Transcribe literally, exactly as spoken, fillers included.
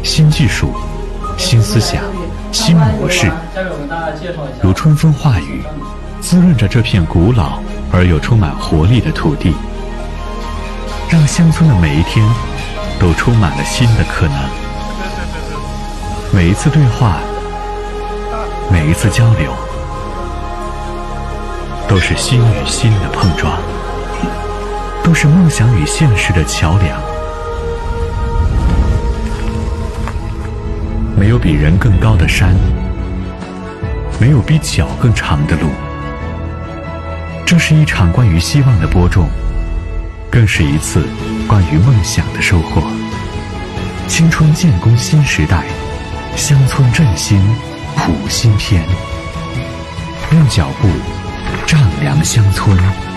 新技术、新思想、新模式，如春风化雨，滋润着这片古老而又充满活力的土地，让乡村的每一天都充满了新的可能。每一次对话，每一次交流，都是心与心的碰撞，都是梦想与现实的桥梁。没有比人更高的山，没有比脚更长的路。这是一场关于希望的播种，更是一次关于梦想的收获。青春建功新时代，乡村振兴谱新篇，用脚步丈量乡村。